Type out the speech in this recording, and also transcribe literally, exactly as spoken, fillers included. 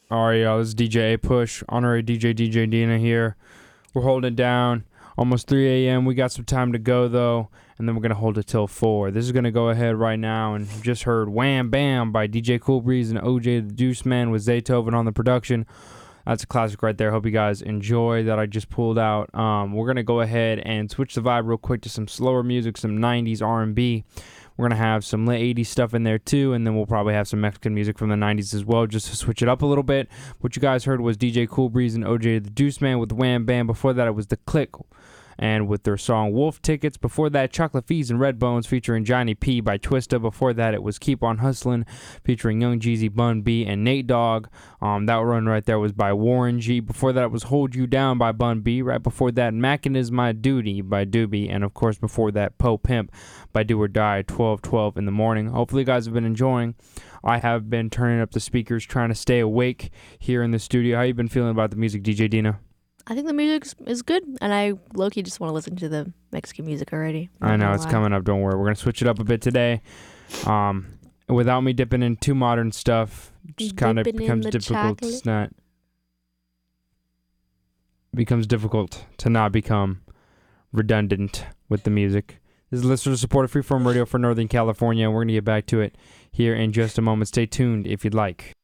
All right, y'all. This is D J A Push, honorary D J D J Dina here. We're holding it down. Almost three a.m. We got some time to go, though, and then we're going to hold it till four. This is going to go ahead right now, and you just heard Wham Bam by D J Cool Breeze and O J the Juice Man with Zaytoven on the production. That's a classic right there. Hope you guys enjoy that I just pulled out. Um, we're going to go ahead and switch the vibe real quick to some slower music, some nineties R and B. We're going to have some late eighties stuff in there too, and then we'll probably have some Mexican music from the nineties as well, just to switch it up a little bit. What you guys heard was D J Cool Breeze and O J the Juice Man with Wham Bam. Before that, it was The Click and with their song Wolf Tickets. Before that, Chocolate Fees and Red Bones featuring Johnny P by Twista. Before that, it was Keep On Hustlin' featuring Young Jeezy, Bun B, and Nate Dogg. Um, that run right there was by Warren G. Before that, it was Hold You Down by Bun B. Right before that, Mackin' Is My Duty by Doobie. And of course, before that, Po Pimp by Do or Die, twelve twelve in the morning. Hopefully, you guys have been enjoying. I have been turning up the speakers, trying to stay awake here in the studio. How you been feeling about the music, D J Dina? I think the music is good, and I low-key just want to listen to the Mexican music already. I know, it's lie. coming up. Don't worry. We're going to switch it up a bit today. Um, without me dipping in too modern stuff, just kind of becomes difficult. It's not, becomes difficult to not become redundant with the music. This is listener supported Freeform Radio for Northern California, and we're going to get back to it here in just a moment. Stay tuned if you'd like.